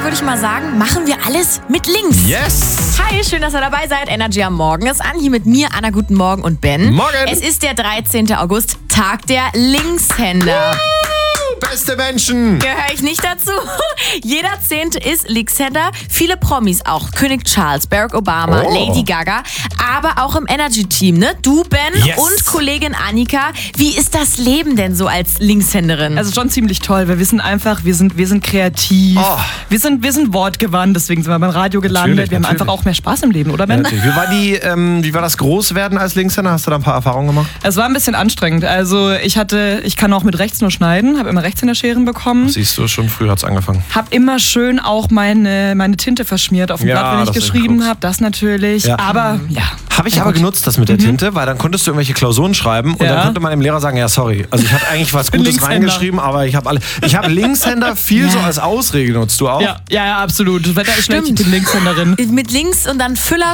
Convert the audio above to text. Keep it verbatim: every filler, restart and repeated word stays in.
würde ich mal sagen, machen wir alles mit links. Yes! Hi, schön, dass ihr dabei seid. Energy am Morgen ist an. Hier mit mir, Anna, guten Morgen und Ben. Morgen! Es ist der dreizehnten August, Tag der Linkshänder. Beste Menschen! Gehöre ich nicht dazu. Jeder Zehnte ist Linkshänder. Viele Promis auch. König Charles, Barack Obama, Oh. Lady Gaga. Aber auch im Energy-Team, ne? Du, Ben Yes. und Kollegin Annika. Wie ist das Leben denn so als Linkshänderin? Also schon ziemlich toll. Wir wissen einfach, wir sind, wir sind kreativ. Oh. Wir sind, wir sind wortgewandt, deswegen sind wir beim Radio gelandet. Natürlich, wir haben natürlich. einfach auch mehr Spaß im Leben, oder Ben? Natürlich. Wie war, die, ähm, wie war das Großwerden als Linkshänder? Hast du da ein paar Erfahrungen gemacht? Es war ein bisschen anstrengend. Also ich hatte, ich kann auch mit rechts nur schneiden, habe immer Rechtshänderscheren bekommen. Siehst du, schon früh hat's angefangen. Hab immer schön auch meine, meine Tinte verschmiert auf dem Ja, Blatt, wenn ich das ist geschrieben gut. habe. Das natürlich. Ja. Aber ja. Habe ich aber genutzt, das mit der Tinte, weil dann konntest du irgendwelche Klausuren schreiben und Ja. dann konnte man dem Lehrer sagen, ja sorry, also ich hatte eigentlich was Gutes Linkshänder. reingeschrieben, aber ich habe alle, ich habe Linkshänder viel Ja. so als Ausrede genutzt. Du auch? Ja, ja, ja, absolut. Das Wetter ist schlecht, ich Stimmt. bin Linkshänderin. Mit links und dann Füller